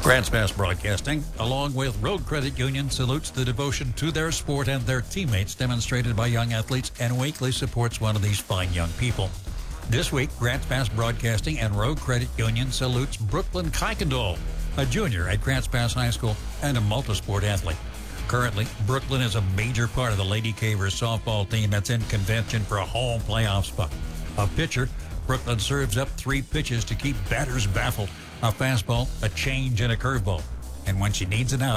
Grants Pass Broadcasting, along with Road Credit Union, salutes the devotion to their sport and their teammates demonstrated by young athletes and weekly supports one of these fine young people. This week, Grants Pass Broadcasting and Road Credit Union salutes Brooklyn Kuykendall, a junior at Grants Pass High School and a multisport athlete. Currently, Brooklyn is a major part of the Lady Cavers softball team that's in contention for a home playoff spot. A pitcher, Brooklyn serves up 3 pitches to keep batters baffled: a fastball, a change, and a curveball. And when she needs an out,